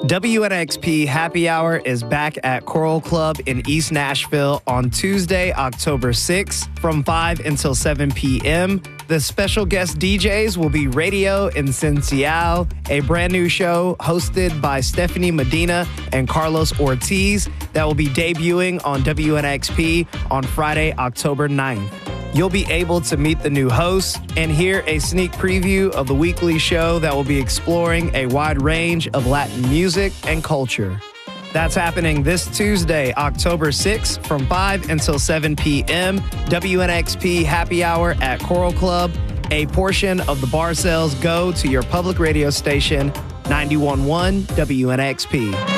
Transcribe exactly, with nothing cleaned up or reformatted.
W N X P Happy Hour is back at Coral Club in East Nashville on Tuesday, October sixth from five until seven p.m. The special guest D Js will be Radio Esencial, a brand new show hosted by Stephanie Medina and Carlos Ortiz that will be debuting on W N X P on Friday, October ninth. You'll be able to meet the new hosts and hear a sneak preview of the weekly show that will be exploring a wide range of Latin music and culture. That's happening this Tuesday, October sixth from five until seven p.m. W N X P Happy Hour at Coral Club. A portion of the bar sales go to your public radio station, ninety-one point one W N X P.